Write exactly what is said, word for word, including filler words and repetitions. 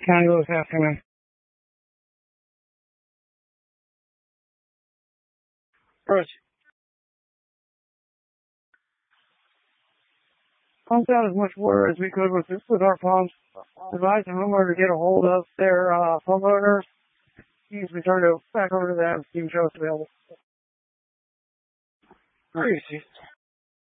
County, Lewis County. Approach. Pumped out as much water as we could with with our pumps. Advised the homeowner to get a hold of their uh, pump owner. He's returned it back over to them. See if it's available. Crazy.